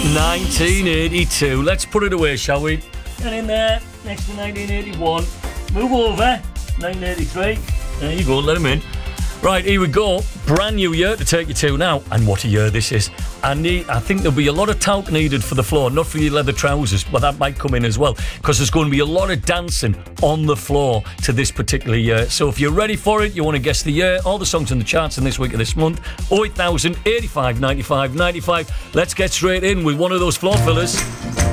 1982. Let's put it away, shall we? Get in there. Next to 1981. Move over. 1983. There you go. Let him in. Right, here we go. Brand new year to take you to now. And what a year this is. I think there'll be a lot of talc needed for the floor, not for your leather trousers, but that might come in as well, because there's going to be a lot of dancing on the floor to this particular year. So if you're ready for it, you want to guess the year, all the songs in the charts in this week of this month, 08000 85 95 95. Let's get straight in with one of those floor fillers.